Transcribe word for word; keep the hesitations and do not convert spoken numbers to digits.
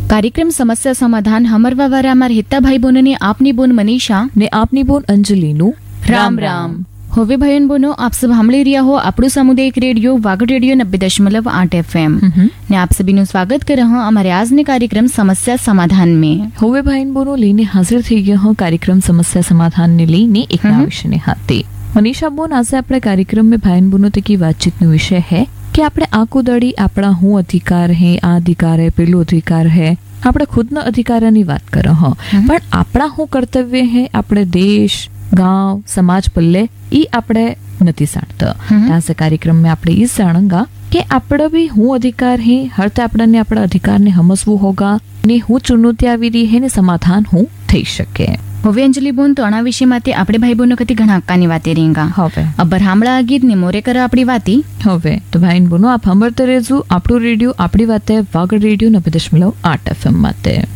कार्यक्रम समस्या समाधान हमरवा वारा हमार हिता भाई बोनो ने आपनी बोन मनीषा ने आपनी बोन अंजलि नु राम राम। હવે ભાઈઓ બોનો આપ સબ સાંભળી રહ્યા હો આપણું સામુદાયિક રેડિયો વાગડ રેડિયો નબ્બે दशमलव आठ एफएम ने आप सभी નું સ્વાગત कर रहा हूं हमारे आज ने कार्यक्रम समस्या समाधान में। હવે ભાઈ બોનો લઈને હાજર થઈ ગયો હું कार्यक्रम समस्या समाधान ने લઈને એક નવા વિષયને હાથે। મનીષા બોન આજે આપણે કાર્યક્રમ में ભાઈ બોનો તકી વાતચીતનો વિષય है કે આપણે આખો દડી આપણા હું અધિકાર હે આ અધિકાર હે પેલો અધિકાર હે આપણે ખુદના અધિકારની વાત કરો હો પણ આપણા હું કર્તવ્ય હે આપણે દેશ गांव समाज पल्ले ई आपड़े नती साणता। आज कार्यक्रम में आपड़े ई जाणंगा कि आपड़ा भी हूँ अधिकार है हर ते आपड़ा ने आपड़ा अधिकार ने समझवू होगा ने हूँ चुनौती आवी रही है ने समाधान हूँ थई शके। હવે અંજલિ બોન તો આના વિશે માટે આપણે ભાઈ બોનો કતી ઘણા હક્કાની વાતે રેંગા હવે અબર હામળા ગીત ને મોરે કરા આપણી વાતી હવે તો ભાઈ બોનો આપ સાંભળતે રહેજો આપણું રેડિયો આપણી વાતે વાગડ રેડિયો નબ્બે દશમલવ આઠ એફએમ માટે।